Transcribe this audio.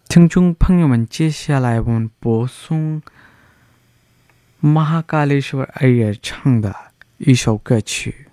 听众朋友们，接下来我们播送Mahakaleshwar Iyer唱的一首歌曲。